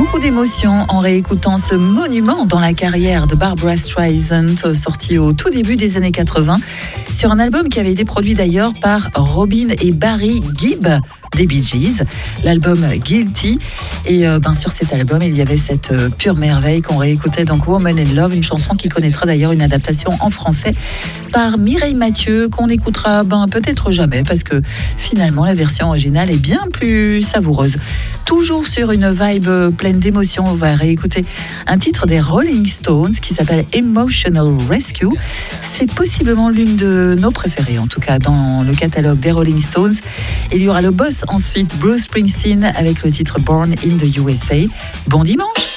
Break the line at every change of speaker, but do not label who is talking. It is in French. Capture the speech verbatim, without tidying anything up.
Beaucoup d'émotions en réécoutant ce monument dans la carrière de Barbra Streisand, sorti au tout début des années quatre-vingts, sur un album qui avait été produit d'ailleurs par Robin et Barry Gibb des Bee Gees, l'album Guilty. Et euh, ben, sur cet album, il y avait cette euh, pure merveille qu'on réécoutait, donc Woman in Love, une chanson qui connaîtra d'ailleurs une adaptation en français par Mireille Mathieu, qu'on écoutera ben, peut-être jamais, parce que finalement la version originale est bien plus savoureuse. Toujours sur une vibe pleine d'émotions, on va réécouter un titre des Rolling Stones qui s'appelle Emotional Rescue. C'est possiblement l'une de nos préférées, en tout cas dans le catalogue des Rolling Stones. Il y aura le boss ensuite, Bruce Springsteen, avec le titre Born in the U S A. Bon dimanche!